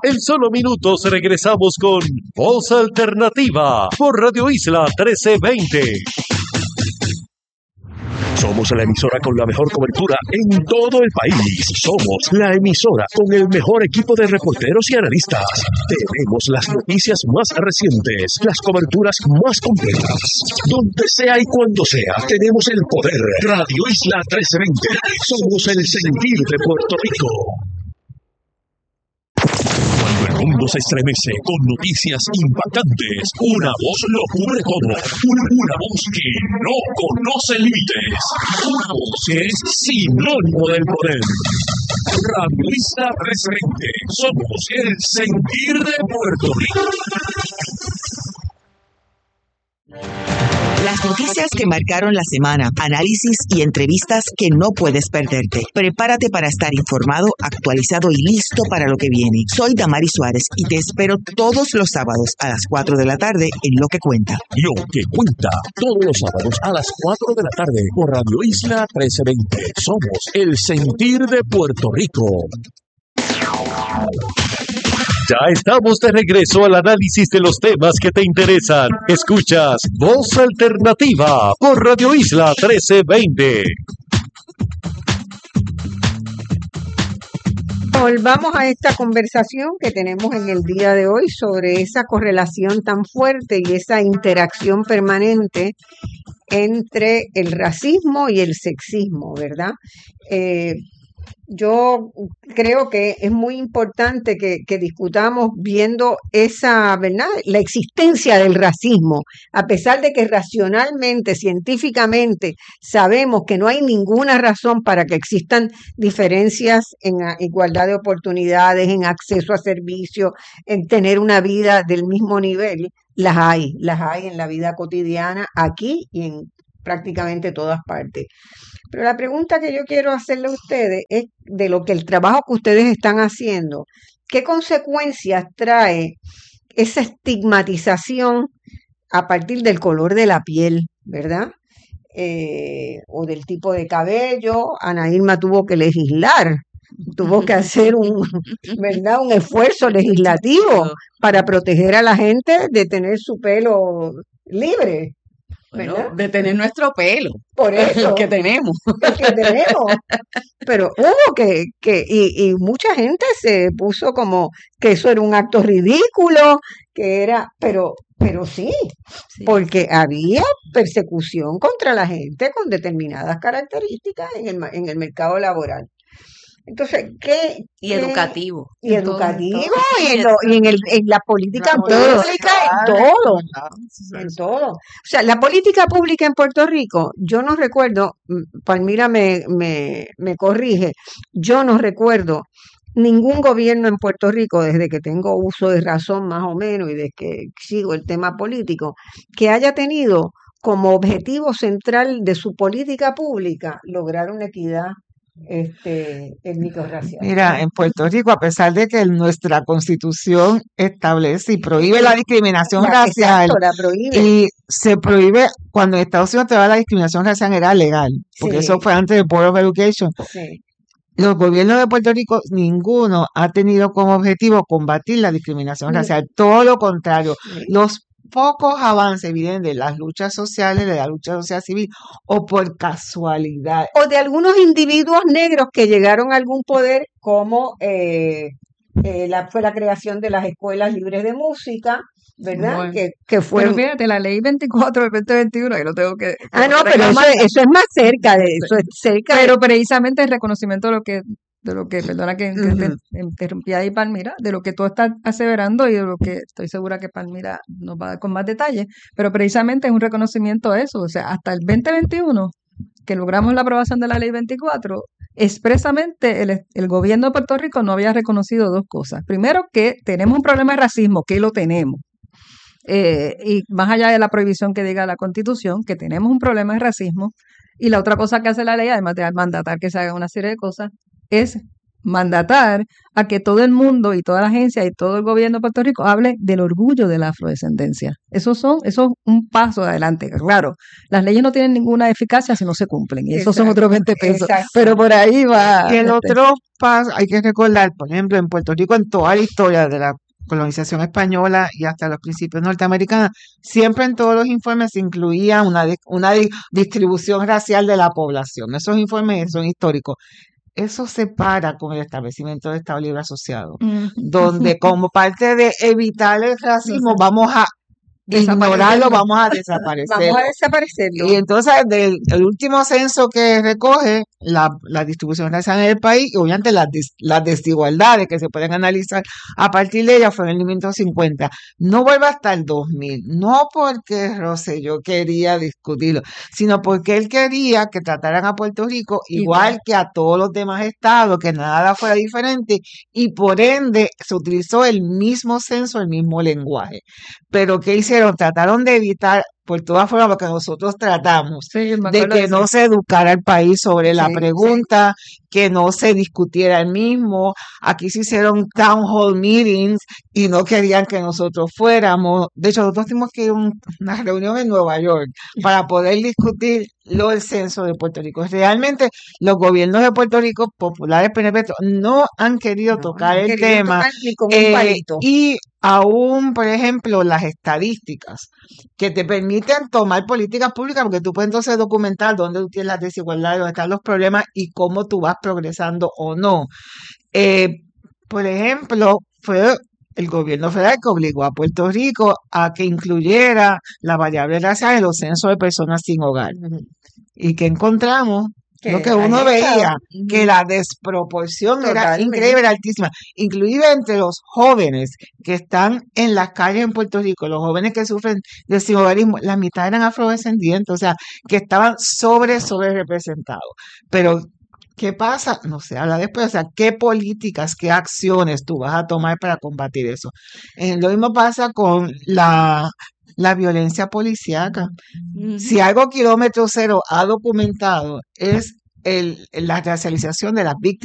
En solo minutos regresamos con Voz Alternativa por Radio Isla 1320. Somos la emisora con la mejor cobertura en todo el país. Somos la emisora con el mejor equipo de reporteros y analistas. Tenemos las noticias más recientes, las coberturas más completas. Donde sea y cuando sea, tenemos el poder. Radio Isla 1320. Somos el sentir de Puerto Rico. Cuando el mundo se estremece con noticias impactantes, una voz lo cubre todo. Una voz que no conoce límites. Una voz que es sinónimo del poder. Radio Isla 1320. Somos el sentir de Puerto Rico. Las noticias que marcaron la semana, análisis y entrevistas que no puedes perderte. Prepárate para estar informado, actualizado y listo para lo que viene. Soy Damari Suárez y te espero todos los sábados a las 4 de la tarde en Lo que Cuenta. Lo que Cuenta, todos los sábados a las 4 de la tarde por Radio Isla 1320. Somos el sentir de Puerto Rico. Ya estamos de regreso al análisis de los temas que te interesan. Escuchas Voz Alternativa por Radio Isla 1320. Volvamos a esta conversación que tenemos en el día de hoy sobre esa correlación tan fuerte y esa interacción permanente entre el racismo y el sexismo, ¿verdad? Yo creo que es muy importante que discutamos viendo esa, ¿verdad?, la existencia del racismo, a pesar de que racionalmente, científicamente, sabemos que no hay ninguna razón para que existan diferencias en igualdad de oportunidades, en acceso a servicios, en tener una vida del mismo nivel. Las hay en la vida cotidiana, aquí y en prácticamente todas partes. Pero la pregunta que yo quiero hacerle a ustedes es de lo que el trabajo que ustedes están haciendo, ¿qué consecuencias trae esa estigmatización a partir del color de la piel, ¿verdad? O del tipo de cabello? Ana Irma tuvo que legislar, tuvo que hacer ¿verdad?, un esfuerzo legislativo para proteger a la gente de tener su pelo libre. Bueno, de tener nuestro pelo, por eso, el que tenemos. Pero hubo y mucha gente se puso como que eso era un acto ridículo, que era, pero sí, porque había persecución contra la gente con determinadas características en el mercado laboral. Entonces, educativo. Y educativo, y en la política pública, en todo. O sea, la política pública en Puerto Rico, yo no recuerdo, Palmira me corrige, yo no recuerdo ningún gobierno en Puerto Rico, desde que tengo uso de razón más o menos, y desde que sigo el tema político, que haya tenido como objetivo central de su política pública lograr una equidad étnico-racial. Mira, en Puerto Rico, a pesar de que nuestra Constitución establece y prohíbe la discriminación racial, exacto, la prohíbe. Y se prohíbe, cuando en Estados Unidos la discriminación racial era legal, porque eso fue antes del Board of Education. Sí. Los gobiernos de Puerto Rico, ninguno ha tenido como objetivo combatir la discriminación racial, todo lo contrario. Los pocos avances vienen de las luchas sociales, de la lucha social civil, o por casualidad. O de algunos individuos negros que llegaron a algún poder, como fue la creación de las escuelas libres de música, ¿verdad? Bueno, que fue... Pero fíjate, la ley 24 del 2021, ahí lo tengo que... no, pero eso es más cerca de eso, es cerca. Pero precisamente el reconocimiento de lo que, perdona que te interrumpí ahí, Palmira, de lo que tú estás aseverando y de lo que estoy segura que Palmira nos va a dar con más detalles, pero precisamente es un reconocimiento a eso. O sea, hasta el 2021, que logramos la aprobación de la ley 24, expresamente el gobierno de Puerto Rico no había reconocido dos cosas. Primero, que tenemos un problema de racismo, que lo tenemos. Y más allá de la prohibición que diga la Constitución, que tenemos un problema de racismo, y la otra cosa que hace la ley, además de mandatar que se hagan una serie de cosas, es mandatar a que todo el mundo y toda la agencia y todo el gobierno de Puerto Rico hable del orgullo de la afrodescendencia. Eso es un paso adelante. Claro, las leyes no tienen ninguna eficacia si no se cumplen, y esos son otros 20 pesos, exacto. pero por ahí va. Y el otro paso, hay que recordar, por ejemplo, en Puerto Rico, en toda la historia de la colonización española y hasta los principios norteamericanos, siempre en todos los informes se incluía una distribución racial de la población. Esos informes son históricos. Eso se para con el establecimiento del Estado Libre Asociado, donde como parte de evitar el racismo vamos a ignorarlo, vamos a desaparecerlo. Vamos a desaparecerlo. Y entonces el último censo que recoge la distribución racial en el país, y obviamente las desigualdades que se pueden analizar a partir de ella, fue en el 1950. No vuelve hasta el 2000, no porque Rosselló quería discutirlo, sino porque él quería que trataran a Puerto Rico igual que a todos los demás estados, que nada fuera diferente, y por ende se utilizó el mismo censo, el mismo lenguaje. Pero ¿qué hicieron? Trataron de evitar, por todas formas, lo que nosotros tratamos, de que no se educara al país sobre la pregunta, que no se discutiera el mismo. Aquí se hicieron town hall meetings y no querían que nosotros fuéramos. De hecho, nosotros tuvimos que ir a una reunión en Nueva York para poder discutir lo del censo de Puerto Rico. Realmente los gobiernos de Puerto Rico, populares, PNP, no han querido tocar el tema. Ni con un palito. Y aún, por ejemplo, las estadísticas que te permiten tomar políticas públicas, porque tú puedes entonces documentar dónde tú tienes las desigualdades, dónde están los problemas y cómo tú vas progresando o no. Por ejemplo, fue el gobierno federal que obligó a Puerto Rico a que incluyera la variable racial en los censos de personas sin hogar. ¿Y qué encontramos? Lo que uno veía, que la desproporción era increíble, era altísima, inclusive entre los jóvenes que están en las calles en Puerto Rico, los jóvenes que sufren de sinhogarismo, la mitad eran afrodescendientes, o sea, que estaban sobre representados. Pero ¿qué pasa? No se habla después, o sea, ¿qué políticas, qué acciones tú vas a tomar para combatir eso? Lo mismo pasa con la violencia policíaca. Si algo Kilómetro Cero ha documentado es la racialización de las víctimas